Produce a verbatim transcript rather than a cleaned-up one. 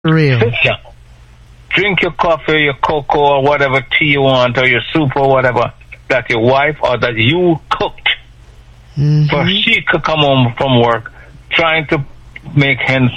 Real. Sit down. Drink your coffee, your cocoa, or whatever tea you want, or your soup or whatever that your wife or that you cooked. Mm-hmm. For she could come home from work trying to make ends